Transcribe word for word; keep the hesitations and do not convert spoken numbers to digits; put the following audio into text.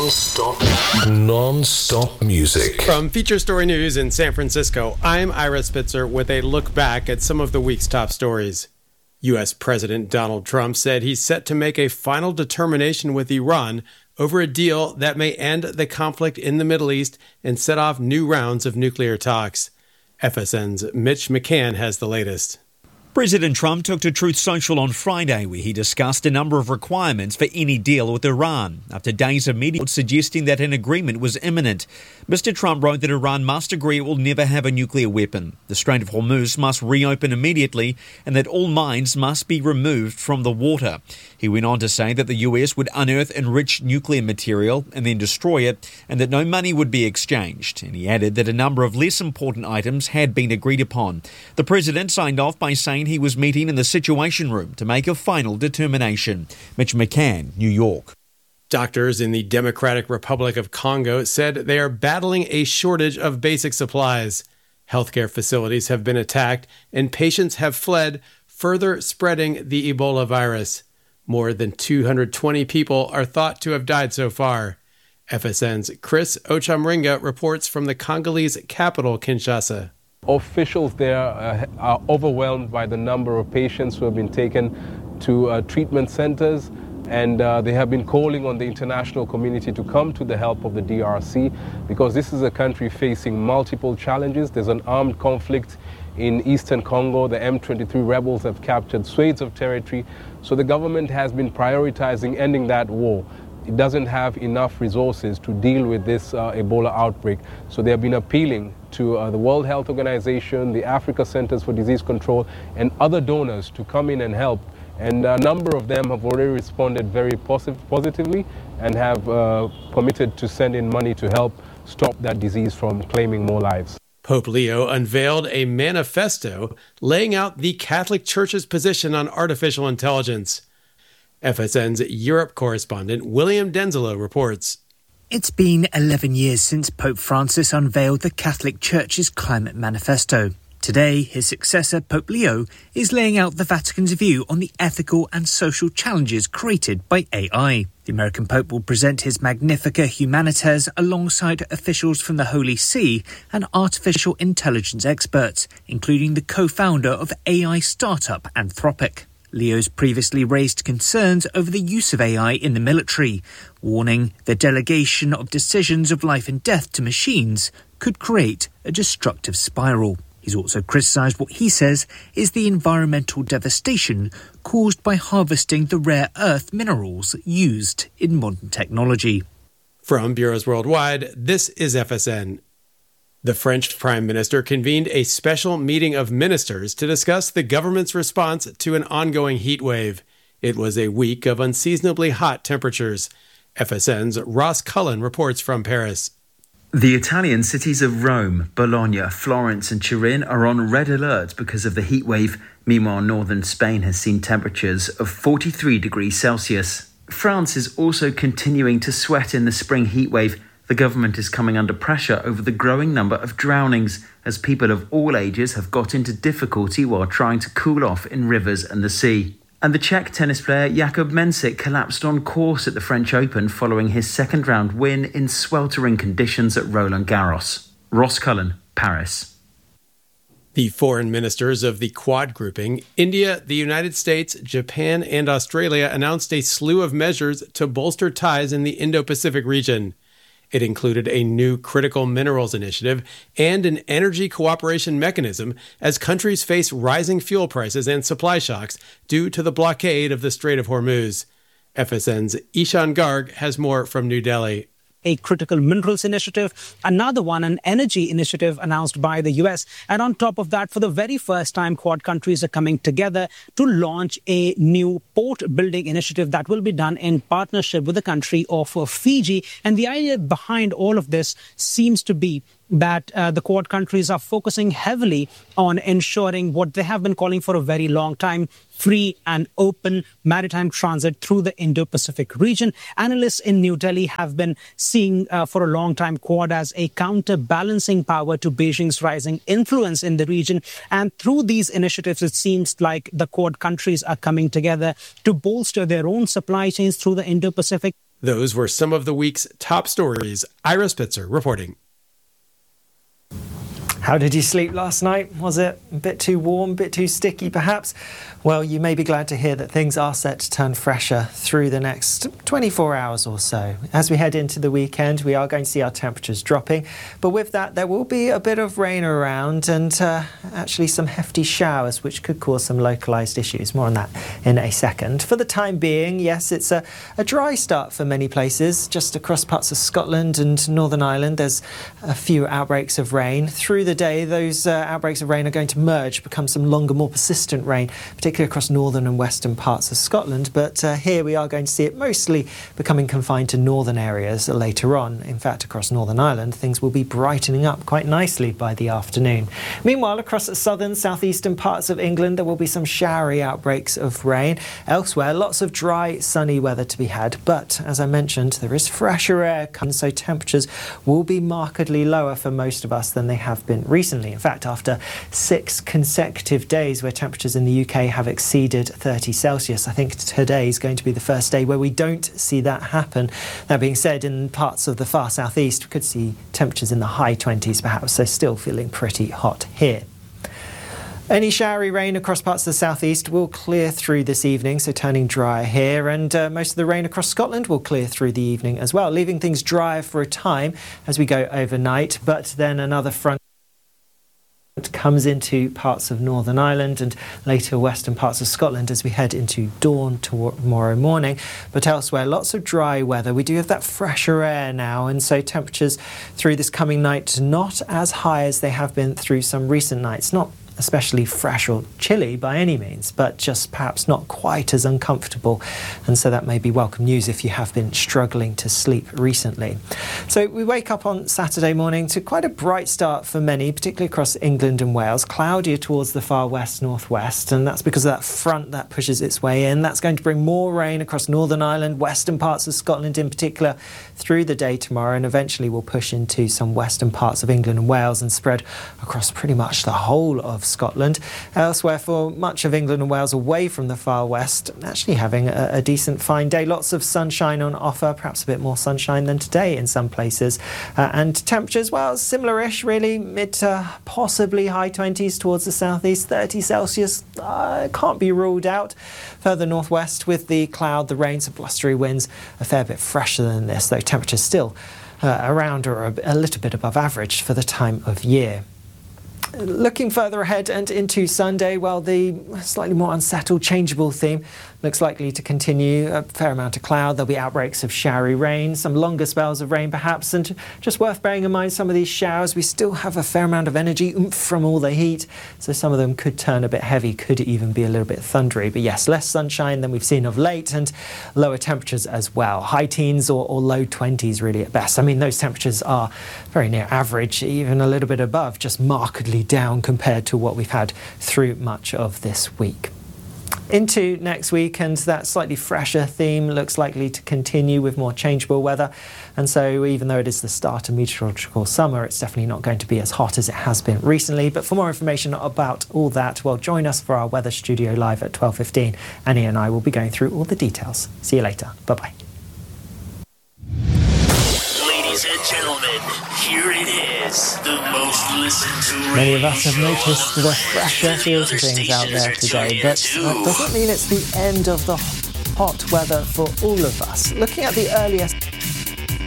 Non-stop, non-stop music. From Feature Story News in San Francisco, I'm Ira Spitzer with a look back at some of the week's top stories. U S President Donald Trump said he's set to make a final determination with Iran over a deal that may end the conflict in the Middle East and set off new rounds of nuclear talks. F S N's Mitch McCann has the latest. President Trump took to Truth Social on Friday, where he discussed a number of requirements for any deal with Iran, after days of media suggesting that an agreement was imminent. Mister Trump wrote that Iran must agree it will never have a nuclear weapon, the Strait of Hormuz must reopen immediately, and that all mines must be removed from the water. He went on to say that the U S would unearth enriched nuclear material and then destroy it, and that no money would be exchanged. And he added that a number of less important items had been agreed upon. The president signed off by saying he was meeting in the Situation Room to make a final determination. Mitch McCann, New York. Doctors in the Democratic Republic of Congo said they are battling a shortage of basic supplies. Healthcare facilities have been attacked and patients have fled, further spreading the Ebola virus. More than two hundred twenty people are thought to have died so far. F S N's Chris Ochamringa reports from the Congolese capital, Kinshasa. Officials there uh, are overwhelmed by the number of patients who have been taken to uh, treatment centers, and uh, they have been calling on the international community to come to the help of the D R C, because this is a country facing multiple challenges. There's an armed conflict in eastern Congo. The M twenty-three rebels have captured swathes of territory, so the government has been prioritizing ending that war. It doesn't have enough resources to deal with this uh, Ebola outbreak. So they have been appealing to uh, the World Health Organization, the Africa Centers for Disease Control, and other donors to come in and help. And a number of them have already responded very posi- positively and have uh, committed to send in money to help stop that disease from claiming more lives. Pope Leo unveiled a manifesto laying out the Catholic Church's position on artificial intelligence. F S N's Europe correspondent William Denzelo reports. It's been eleven years since Pope Francis unveiled the Catholic Church's climate manifesto. Today, his successor, Pope Leo, is laying out the Vatican's view on the ethical and social challenges created by A I. The American Pope will present his Magnificat Humanitas alongside officials from the Holy See and artificial intelligence experts, including the co-founder of A I startup Anthropic. Leo's previously raised concerns over the use of A I in the military, warning the delegation of decisions of life and death to machines could create a destructive spiral. He's also criticised what he says is the environmental devastation caused by harvesting the rare earth minerals used in modern technology. From Bureaus Worldwide, this is F S N. The French Prime Minister convened a special meeting of ministers to discuss the government's response to an ongoing heat wave. It was a week of unseasonably hot temperatures. F S N's Ross Cullen reports from Paris. The Italian cities of Rome, Bologna, Florence and Turin are on red alert because of the heat wave. Meanwhile, northern Spain has seen temperatures of forty-three degrees Celsius. France is also continuing to sweat in the spring heat wave. The government is coming under pressure over the growing number of drownings, as people of all ages have got into difficulty while trying to cool off in rivers and the sea. And the Czech tennis player Jakub Mensik collapsed on course at the French Open following his second round win in sweltering conditions at Roland Garros. Ross Cullen, Paris. The foreign ministers of the Quad grouping, India, the United States, Japan, and Australia announced a slew of measures to bolster ties in the Indo-Pacific region. It included a new critical minerals initiative and an energy cooperation mechanism as countries face rising fuel prices and supply shocks due to the blockade of the Strait of Hormuz. F S N's Ishan Garg has more from New Delhi. A critical minerals initiative, another one, an energy initiative announced by the U S. And on top of that, for the very first time, Quad countries are coming together to launch a new port building initiative that will be done in partnership with the country of Fiji. And the idea behind all of this seems to be that uh, the Quad countries are focusing heavily on ensuring what they have been calling for a very long time, free and open maritime transit through the Indo-Pacific region. Analysts in New Delhi have been seeing uh, for a long time Quad as a counterbalancing power to Beijing's rising influence in the region. And through these initiatives, it seems like the Quad countries are coming together to bolster their own supply chains through the Indo-Pacific. Those were some of the week's top stories. Ira Spitzer reporting. How did you sleep last night? Was it a bit too warm, a bit too sticky perhaps? Well, you may be glad to hear that things are set to turn fresher through the next twenty-four hours or so. As we head into the weekend, we are going to see our temperatures dropping, but with that there will be a bit of rain around and uh, actually some hefty showers which could cause some localised issues. More on that in a second. For the time being, yes, it's a, a dry start for many places. Just across parts of Scotland and Northern Ireland, there's a few outbreaks of rain. Through the day, those uh, outbreaks of rain are going to merge, become some longer, more persistent rain, particularly across northern and western parts of Scotland. But uh, here we are going to see it mostly becoming confined to northern areas later on. In fact, across Northern Ireland, things will be brightening up quite nicely by the afternoon. Meanwhile, across the southern, southeastern parts of England, there will be some showery outbreaks of rain. Elsewhere, lots of dry, sunny weather to be had. But as I mentioned, there is fresher air coming, so temperatures will be markedly lower for most of us than they have been recently. In fact, after six consecutive days where temperatures in the U K have exceeded thirty Celsius, I think today is going to be the first day where we don't see that happen. That being said, in parts of the far southeast, we could see temperatures in the high twenties perhaps, so still feeling pretty hot here. Any showery rain across parts of the southeast will clear through this evening, so turning drier here, and uh, most of the rain across Scotland will clear through the evening as well, leaving things drier for a time as we go overnight. But then another front comes into parts of Northern Ireland and later western parts of Scotland as we head into dawn tomorrow morning. But elsewhere, lots of dry weather. We do have that fresher air now, and so temperatures through this coming night not as high as they have been through some recent nights. Not especially fresh or chilly by any means, but just perhaps not quite as uncomfortable. And so that may be welcome news if you have been struggling to sleep recently. So we wake up on Saturday morning to quite a bright start for many, particularly across England and Wales. Cloudier towards the far west, northwest, and that's because of that front that pushes its way in. That's going to bring more rain across Northern Ireland, western parts of Scotland in particular, through the day tomorrow, and eventually will push into some western parts of England and Wales and spread across pretty much the whole of Scotland. Elsewhere, for much of England and Wales away from the far west, actually having a, a decent fine day. Lots of sunshine on offer, perhaps a bit more sunshine than today in some places. Uh, and temperatures, well, similar-ish really, mid to possibly high twenties towards the southeast, thirty Celsius, uh, can't be ruled out. Further northwest with the cloud, the rain, some blustery winds, a fair bit fresher than this, though temperatures still uh, around or a, a little bit above average for the time of year. Looking further ahead and into Sunday, well, the slightly more unsettled, changeable theme looks likely to continue. A fair amount of cloud. There'll be outbreaks of showery rain, some longer spells of rain perhaps, and just worth bearing in mind some of these showers, we still have a fair amount of energy oomph from all the heat, so some of them could turn a bit heavy, could even be a little bit thundery. But yes, less sunshine than we've seen of late and lower temperatures as well. High teens or, or low twenties really at best. I mean, those temperatures are very near average, even a little bit above, just markedly down compared to what we've had through much of this week. Into next week, and that slightly fresher theme looks likely to continue with more changeable weather. And so even though it is the start of meteorological summer, it's definitely not going to be as hot as it has been recently. But for more information about all that, well, join us for our Weather Studio Live at twelve fifteen. Annie and I will be going through all the details. See you later. Bye-bye. Ladies and gentlemen, here it is, the most listened to radio Many of us have show noticed the fresher feels of things out there today, but that doesn't mean it's the end of the hot weather for all of us. Looking at the earliest